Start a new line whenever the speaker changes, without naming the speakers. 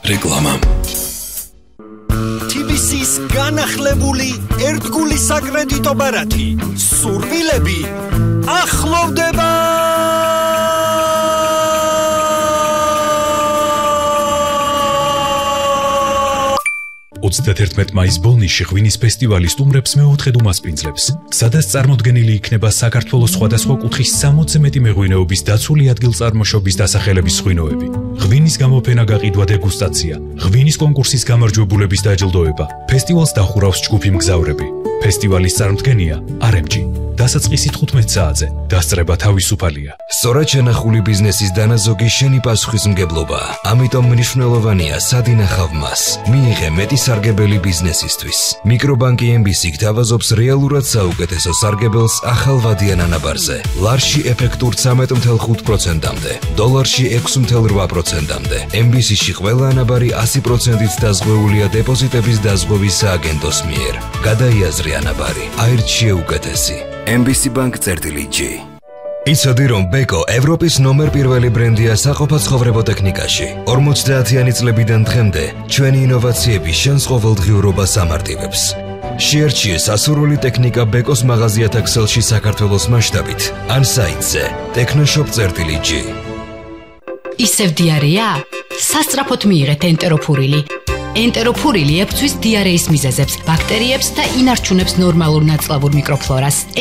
რეკლამა.
TBC-ის განახლებული ერთგული საკრედიტო ბარათი. სურვილები ახლოვდება.
31 მაის ბოლნისში ღვინის ფესტივალი სტუმრებს მეოთხედ უმასპინძლებს, სადაც წარმოდგენილი იქნება საქართველოს სხვადასხვა კუთხის 60-ზე მეტი მეღვინეობის დაცული ადგილწარმოშობის დასახელების ღვინოები. ღვინის გამოფენა, გაყიდვა, დეგუსტაცია, ღვინის კონკურსის გამარჯვებულების დაჯილდოება. ფესტივალს დახურავს ჯგუფი მგზავრები. ფესტივალის წარმოდგენია RMG. დასაწყისი 15 საათზე. დასწრება თავისუფალია.
სწორად შენახული ბიზნესის დანაზოგი შენი პასუხისმგებლობა. ამიტომ მნიშვნელოვანია სად ინახავ მას. მიიღე მეტი სარგებელი ბიზნესისთვის. მიკრობანკი MBC გთავაზობს რეალურად საუკეთესო სარგებელს ახალ ვადიან ანაბარზე. ლარში ეფექტურ 13.5%-მდე, დოლარში 6.8%-მდე. MBC-ში ყველა ანაბარი 100%-ით დაზღვეულია დეპოზიტების დაზღვევის სააგენტოს მიერ. გადაიაზრე ანაბარი. აირჩ შეუკეთესი. MBC Bank-G. იცოდი რომ ბეკო ევროპის ნომერ პირველი ბრენდია საყოფაცხოვრებო ტექნიკაში. 50-იანი წლებიდან დღემდე ჩვენი ინოვაციები შენს ყოველდღიურობას ამარტივებს. შეერჩიე სასურველი ტექნიკა ბეკოს მაღაზიათა ქსელში საქართველოს მასშტაბით ან საიტზე technoshop.G.
ისევ დიარეა? სასწრაფოდ მიიღეთ ენტეროფურილი. ენტეროფურილი ეფცვის დიარეის მიზეზებს, ბაქტერიებს და ინარჩუნებს ნორმალურ ნაწლავურ მიკროფლორას.